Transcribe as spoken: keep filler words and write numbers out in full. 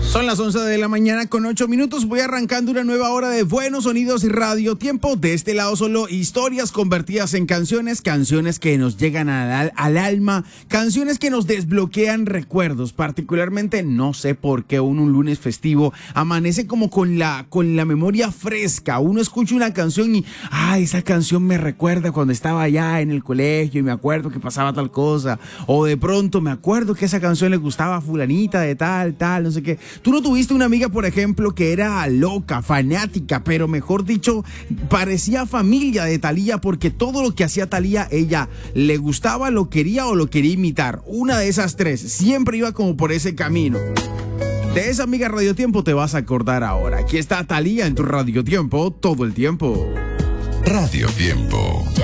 Son las once de la mañana con ocho minutos. Voy arrancando una nueva hora de Buenos Sonidos y Radio Tiempo. De este lado solo historias convertidas en canciones, canciones que nos llegan al, al alma, canciones que nos desbloquean recuerdos. Particularmente, no sé por qué uno un lunes festivo amanece como con la, con la memoria fresca. Uno escucha una canción y, ah, esa canción me recuerda cuando estaba allá en el colegio y me acuerdo que pasaba tal cosa. O de pronto me acuerdo que esa canción le gustaba a fulanita de tal, tal, no sé qué. Tú no tuviste una amiga, por ejemplo, que era loca, fanática, pero mejor dicho, parecía familia de Thalía porque todo lo que hacía Thalía, ella le gustaba, lo quería o lo quería imitar. Una de esas tres, siempre iba como por ese camino. De esa amiga Radio Tiempo te vas a acordar ahora. Aquí está Thalía en tu Radio Tiempo todo el tiempo. Radio Tiempo.